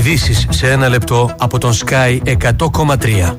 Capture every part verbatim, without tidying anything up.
Ειδήσεις σε ένα λεπτό από τον Sky εκατό κόμμα τρία.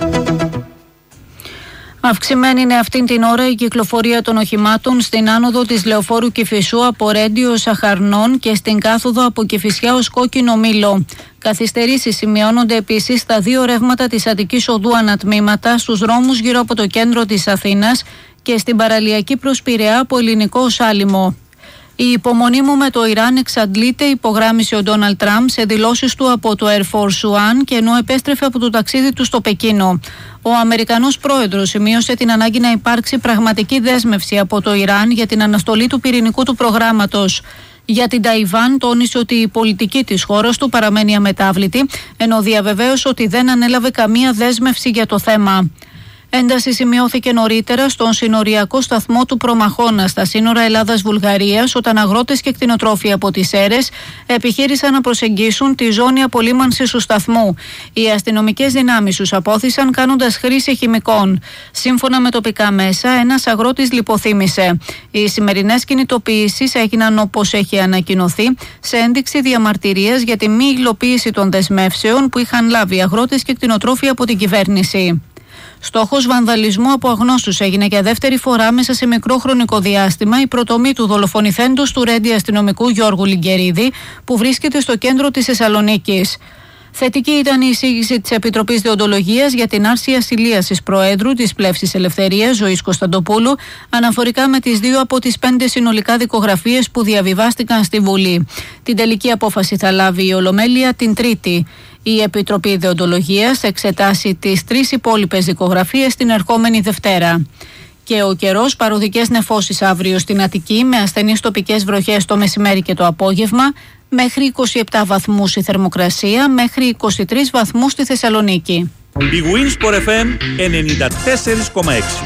Αυξημένη είναι αυτήν την ώρα η κυκλοφορία των οχημάτων στην άνοδο της Λεωφόρου Κηφισού από Ρέντιο Σαχαρνών και στην κάθοδο από Κηφισιά ως Κόκκινο Μήλο. Καθυστερήσεις σημειώνονται επίσης στα δύο ρεύματα της Αττικής Οδού ανατμήματα, στους δρόμους γύρω από το κέντρο της Αθήνας και στην παραλιακή προς Πειραιά από Ελληνικό Σάλιμο. Η υπομονή μου με το Ιράν εξαντλείται, υπογράμμισε ο Ντόναλντ Τραμπ σε δηλώσεις του από το Air Force One και ενώ επέστρεφε από το ταξίδι του στο Πεκίνο. Ο Αμερικανός πρόεδρος σημείωσε την ανάγκη να υπάρξει πραγματική δέσμευση από το Ιράν για την αναστολή του πυρηνικού του προγράμματος. Για την Ταϊβάν τόνισε ότι η πολιτική της χώρας του παραμένει αμετάβλητη, ενώ διαβεβαίωσε ότι δεν ανέλαβε καμία δέσμευση για το θέμα. Ένταση σημειώθηκε νωρίτερα στον συνοριακό σταθμό του Προμαχώνα στα σύνορα Ελλάδας-Βουλγαρίας, όταν αγρότες και κτηνοτρόφοι από τις Σέρρες επιχείρησαν να προσεγγίσουν τη ζώνη απολύμανσης του σταθμού. Οι αστυνομικές δυνάμεις τους απόθυσαν κάνοντας χρήση χημικών. Σύμφωνα με τοπικά μέσα, ένας αγρότης λιποθύμησε. Οι σημερινές κινητοποιήσεις έγιναν όπως έχει ανακοινωθεί, σε ένδειξη διαμαρτυρίας για τη μη υλοποίηση των δεσμεύσεων που είχαν λάβει αγρότες και κτηνοτρόφοι από την κυβέρνηση. Στόχος βανδαλισμού από αγνώστους έγινε για δεύτερη φορά μέσα σε μικρό χρονικό διάστημα η προτομή του δολοφονηθέντος του ρέντι αστυνομικού Γιώργου Λιγκερίδη, που βρίσκεται στο κέντρο της Θεσσαλονίκης. Θετική ήταν η εισήγηση της Επιτροπής Δεοντολογίας για την άρση ασυλίας της Προέδρου της Πλεύσης Ελευθερίας, Ζωής Κωνσταντοπούλου, αναφορικά με τις δύο από τις πέντε συνολικά δικογραφίες που διαβιβάστηκαν στη Βουλή. Την τελική απόφαση θα λάβει η Ολομέλεια την Τρίτη. Η Επιτροπή Δεοντολογίας θα εξετάσει τις τρεις υπόλοιπες δικογραφίες την ερχόμενη Δευτέρα. Και ο καιρός, παροδικές νεφώσεις αύριο στην Αττική με ασθενείς τοπικές βροχές το μεσημέρι και το απόγευμα, μέχρι είκοσι επτά βαθμούς η θερμοκρασία, μέχρι είκοσι τρεις βαθμούς στη Θεσσαλονίκη. Big Wins Sport εφ εμ ενενήντα τέσσερα κόμμα έξι.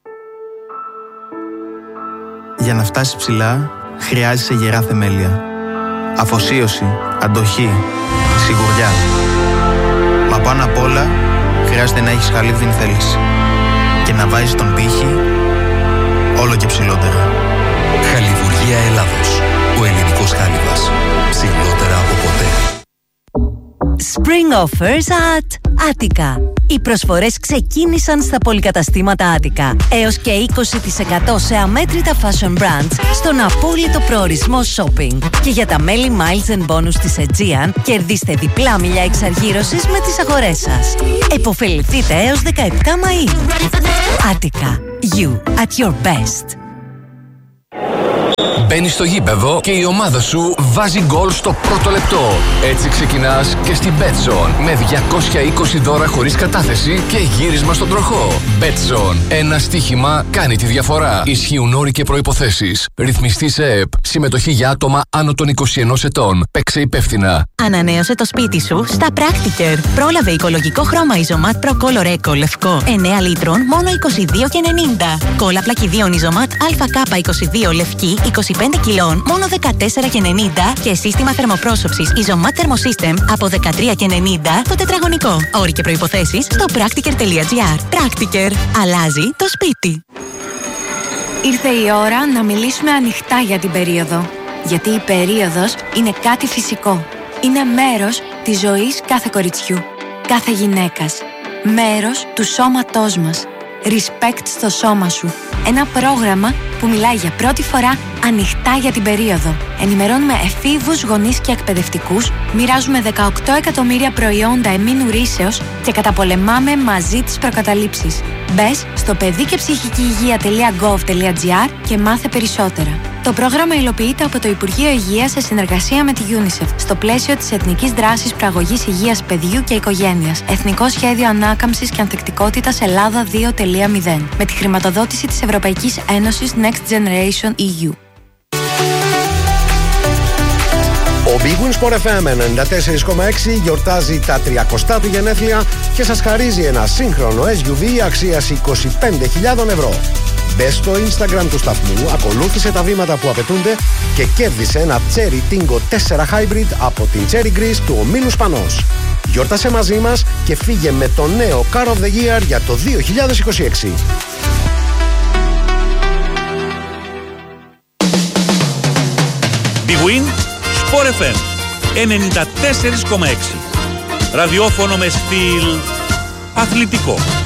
Για να φτάσεις ψηλά, χρειάζεσαι γερά θεμέλια. Αφοσίωση, αντοχή, σιγουριά. Μα πάνω απ' όλα, χρειάζεται να έχεις χαλίβδινη θέληση και να βάζεις τον πύχη όλο και ψηλότερα. Χαλιβουργία Ελλάδος. Ο ελληνικός χάλιβας. Ψηλότερα από ποτέ. Spring offers at Attica. Οι προσφορές ξεκίνησαν στα πολυκαταστήματα Attica. Έως και είκοσι τοις εκατό σε αμέτρητα fashion brands στον απόλυτο προορισμό shopping. Και για τα μέλη Miles and Bonus της Aegean, κερδίστε διπλά μιλιά εξαργύρωσης με τις αγορές σας. Εποφεληθείτε έως δεκαεπτά Μαΐου. Attica. You at your best. Μπαίνεις στο γήπεδο και η ομάδα σου βάζει γκολ στο πρώτο λεπτό. Έτσι ξεκινάς και στην BetZone με διακόσια είκοσι δώρα χωρίς κατάθεση και γύρισμα στον τροχό. BetZone. Ένα στοίχημα κάνει τη διαφορά. Ισχύουν όροι και προϋποθέσεις. Ρυθμιστή σε ΕΕΠ. Συμμετοχή για άτομα άνω των είκοσι ενός ετών. Παίξε υπεύθυνα. Ανανέωσε το σπίτι σου στα Practiker. Πρόλαβε οικολογικό χρώμα Isomat Pro Color Eco λευκό εννέα λίτρων μόνο είκοσι δύο και ενενήντα. Κόλλα πλακιδίων Isomat Α K είκοσι δύο λευκή είκοσι πέντε κιλών μόνο δεκατέσσερα και ενενήντα και σύστημα θερμοπρόσωψης Isomat Thermosystem από δεκατρία και ενενήντα το τετραγωνικό. Όροι και προϋποθέσεις στο practiker τελεία gr. Practiker. Αλλάζει το σπίτι. Ήρθε η ώρα να μιλήσουμε ανοιχτά για την περίοδο. Γιατί η περίοδος είναι κάτι φυσικό. Είναι μέρος της ζωής κάθε κοριτσιού, κάθε γυναίκας. Μέρος του σώματός μας. Respect στο σώμα σου. Ένα πρόγραμμα που μιλάει για πρώτη φορά ανοιχτά για την περίοδο. Ενημερώνουμε εφήβους, γονείς και εκπαιδευτικούς, μοιράζουμε δεκαοκτώ εκατομμύρια προϊόντα εμήνου ρήσεως και καταπολεμάμε μαζί τις προκαταλήψεις. Μπες στο παιδί και ψυχική υγεία τελεία gov τελεία gr και μάθε περισσότερα. Το πρόγραμμα υλοποιείται από το Υπουργείο Υγείας σε συνεργασία με τη UNICEF στο πλαίσιο της Εθνικής Δράσης Προαγωγής Υγείας Παιδιού και Οικογένειας. Εθνικό Σχέδιο Ανάκαμψης και Ανθεκτικότητας Ελλάδα δύο τελεία μηδέν. Με τη χρηματοδότηση της Ευρωπαϊκής Ένωσης Next Generation ι γιου. Ο Big Wins Sport εφ εμ ενενήντα τέσσερα κόμμα έξι γιορτάζει τα τριακοστά του γενέθλια και σας χαρίζει ένα σύγχρονο ες γιου βι αξίας είκοσι πέντε χιλιάδες ευρώ. Μπες στο Instagram του σταθμού, ακολούθησε τα βήματα που απαιτούνται και κέρδισε ένα Cherry Tingo τέσσερα Hybrid από την Cherry Greece του ομίλου Σπανός. Γιόρτασε μαζί μας και φύγε με το νέο Car of the Year για το δύο χιλιάδες είκοσι έξι. Big Win Sport εφ εμ ενενήντα τέσσερα κόμμα έξι. Ραδιόφωνο με στυλ αθλητικό.